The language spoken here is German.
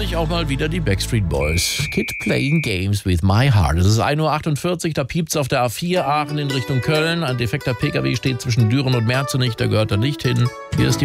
hoffentlich auch mal wieder die Backstreet Boys. Kid Playing Games with My Heart. Es ist 1:48 Uhr, da piept's auf der A4 Aachen in Richtung Köln. Ein defekter PKW steht zwischen Düren und Merzenich, da gehört er nicht hin. Hier ist die